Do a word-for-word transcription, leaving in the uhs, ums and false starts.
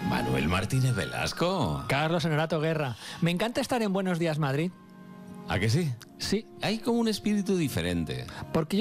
Manuel Martínez Velasco. Carlos Honorato Guerra. Me encanta estar en Buenos Días Madrid. ¿A que sí? Sí. Hay como un espíritu diferente. Porque